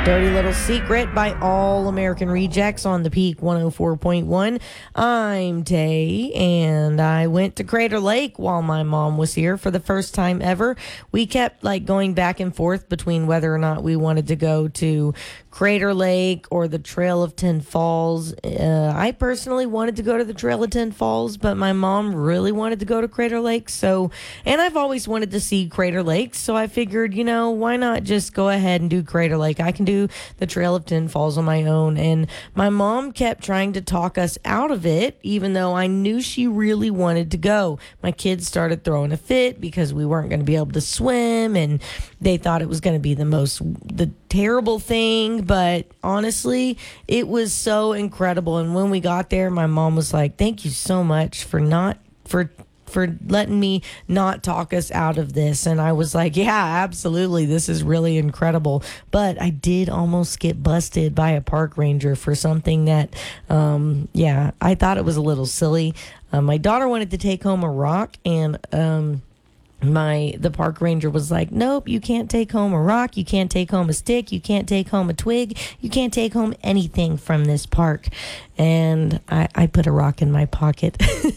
Dirty Little Secret by All American Rejects on the Peak 104.1. I'm Tay, and I went to Crater Lake while my mom was here for the first time ever. We kept going back and forth between whether or not we wanted to go to Crater Lake or the Trail of Ten Falls. I personally wanted to go to the Trail of Ten Falls, but my mom really wanted to go to Crater Lake. And I've always wanted to see Crater Lake, so I figured, why not just go ahead and do Crater Lake? I can do the Trail of Ten Falls on my own. And my mom kept trying to talk us out of it, even though I knew she really wanted to go. My kids started throwing a fit because we weren't going to be able to swim, and they thought it was going to be the terrible thing. But honestly, it was so incredible. And when we got there, my mom was like, "Thank you so much for letting me not talk us out of this." And I was like, yeah, absolutely. This is really incredible. But I did almost get busted by a park ranger for something that, I thought it was a little silly. My daughter wanted to take home a rock, and the park ranger was like, "Nope, you can't take home a rock, you can't take home a stick, you can't take home a twig, you can't take home anything from this park." And I put a rock in my pocket.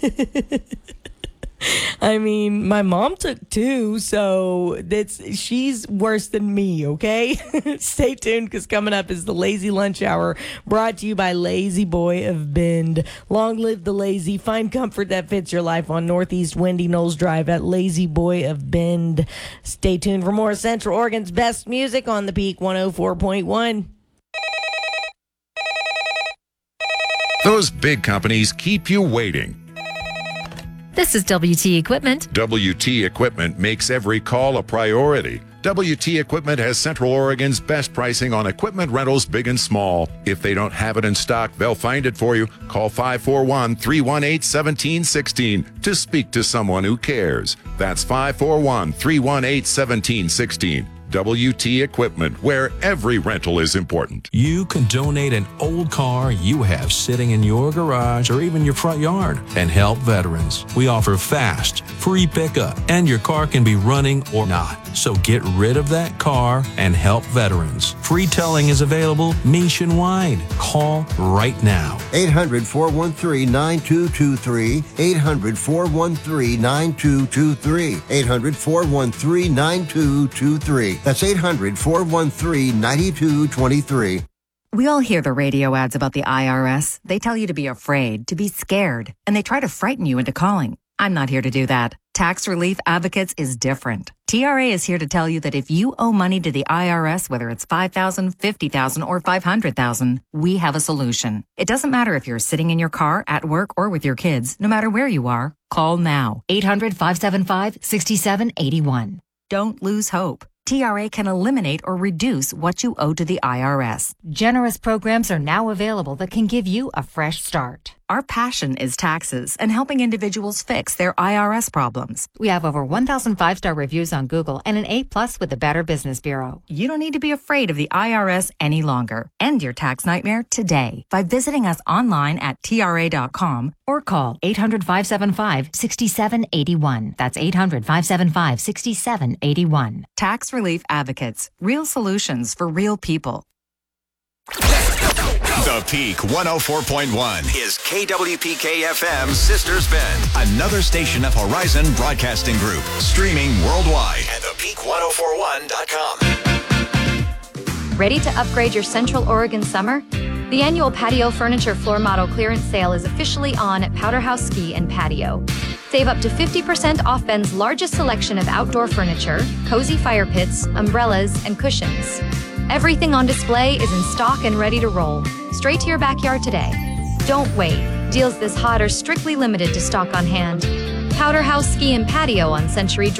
I mean, my mom took two, so she's worse than me, okay? Stay tuned, because coming up is the Lazy Lunch Hour, brought to you by Lazy Boy of Bend. Long live the lazy. Find comfort that fits your life on Northeast Windy Knolls Drive at Lazy Boy of Bend. Stay tuned for more Central Oregon's best music on the Peak 104.1. Those big companies keep you waiting. This is WT Equipment. WT Equipment makes every call a priority. WT Equipment has Central Oregon's best pricing on equipment rentals, big and small. If they don't have it in stock, they'll find it for you. Call 541-318-1716 to speak to someone who cares. That's 541-318-1716. WT Equipment, where every rental is important. You can donate an old car you have sitting in your garage or even your front yard and help veterans. We offer fast, free pickup, and your car can be running or not. So get rid of that car and help veterans. Free towing is available nationwide. Call right now. 800-413-9223. 800-413-9223. 800-413-9223. That's 800-413-9223. We all hear the radio ads about the IRS. They tell you to be afraid, to be scared, and they try to frighten you into calling. I'm not here to do that. Tax Relief Advocates is different. TRA is here to tell you that if you owe money to the IRS, whether it's $5,000, $50,000, or $500,000, we have a solution. It doesn't matter if you're sitting in your car, at work, or with your kids. No matter where you are, call now. 800-575-6781. Don't lose hope. TRA can eliminate or reduce what you owe to the IRS. Generous programs are now available that can give you a fresh start. Our passion is taxes and helping individuals fix their IRS problems. We have over 1,000 5-star reviews on Google and an A+ with the Better Business Bureau. You don't need to be afraid of the IRS any longer. End your tax nightmare today by visiting us online at TRA.com or call 800-575-6781. That's 800-575-6781. Tax Relief Advocates. Real solutions for real people. The Peak 104.1 is KWPK-FM's Sisters Bend, another station of Horizon Broadcasting Group, streaming worldwide at thepeak1041.com. Ready to upgrade your Central Oregon summer? The annual patio furniture floor model clearance sale is officially on at Powderhouse Ski and Patio. Save up to 50% off Bend's largest selection of outdoor furniture, cozy fire pits, umbrellas, and cushions. Everything on display is in stock and ready to roll. Straight to your backyard today. Don't wait. Deals this hot are strictly limited to stock on hand. Powderhouse Ski and Patio on Century Drive.